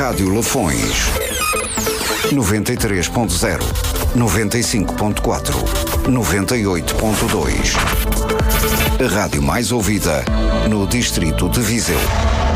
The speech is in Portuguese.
Rádio Lafões 93.0, 95.4, 98.2. A rádio mais ouvida no distrito de Viseu.